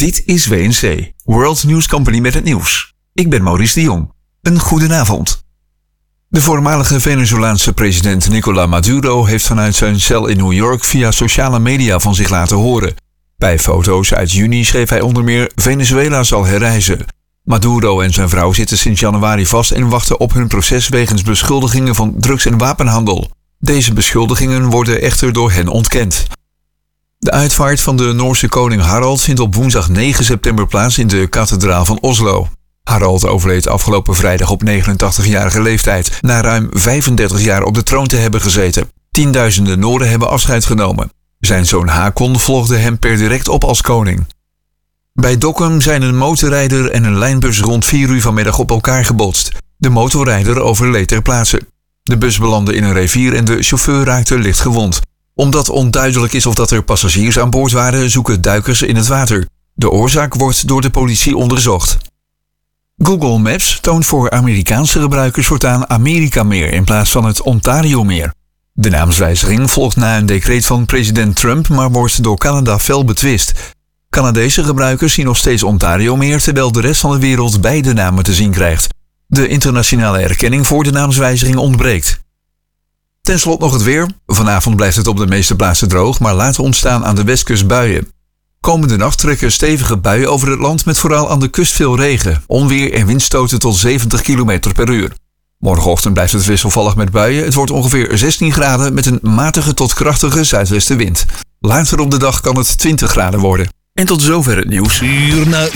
Dit is WNC, World News Company met het nieuws. Ik ben Maurice de Jong. Een goedenavond. De voormalige Venezolaanse president Nicolás Maduro heeft vanuit zijn cel in New York via sociale media van zich laten horen. Bij foto's uit juni schreef hij onder meer: Venezuela zal herrijzen. Maduro en zijn vrouw zitten sinds januari vast en wachten op hun proces wegens beschuldigingen van drugs- en wapenhandel. Deze beschuldigingen worden echter door hen ontkend. De uitvaart van de Noorse koning Harald vindt op woensdag 9 september plaats in de kathedraal van Oslo. Harald overleed afgelopen vrijdag op 89-jarige leeftijd, na ruim 35 jaar op de troon te hebben gezeten. Tienduizenden Nooren hebben afscheid genomen. Zijn zoon Hakon volgde hem per direct op als koning. Bij Dokkum zijn een motorrijder en een lijnbus rond 4 uur vanmiddag op elkaar gebotst. De motorrijder overleed ter plaatse. De bus belandde in een rivier en de chauffeur raakte licht gewond. Omdat onduidelijk is of dat er passagiers aan boord waren, zoeken duikers in het water. De oorzaak wordt door de politie onderzocht. Google Maps toont voor Amerikaanse gebruikers voortaan Amerikameer in plaats van het Ontariomeer. De naamswijziging volgt na een decreet van president Trump, maar wordt door Canada fel betwist. Canadese gebruikers zien nog steeds Ontariomeer, terwijl de rest van de wereld beide namen te zien krijgt. De internationale erkenning voor de naamswijziging ontbreekt. Ten slotte nog het weer. Vanavond blijft het op de meeste plaatsen droog, maar later ontstaan aan de westkust buien. Komende nacht trekken stevige buien over het land met vooral aan de kust veel regen, onweer en windstoten tot 70 km per uur. Morgenochtend blijft het wisselvallig met buien. Het wordt ongeveer 16 graden met een matige tot krachtige zuidwestenwind. Later op de dag kan het 20 graden worden. En tot zover het nieuws.